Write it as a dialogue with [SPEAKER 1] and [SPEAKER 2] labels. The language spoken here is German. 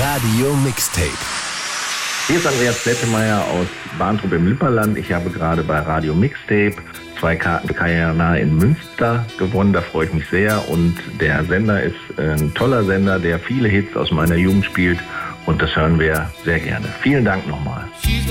[SPEAKER 1] Radio Mixtape.
[SPEAKER 2] Hier ist Andreas Dettemeyer aus Bahntrup im Lipperland. Ich habe gerade bei Radio Mixtape 2 Karten für Kajana in Münster gewonnen. Da freue ich mich sehr. Und der Sender ist ein toller Sender, der viele Hits aus meiner Jugend spielt. Und das hören wir sehr gerne. Vielen Dank nochmal.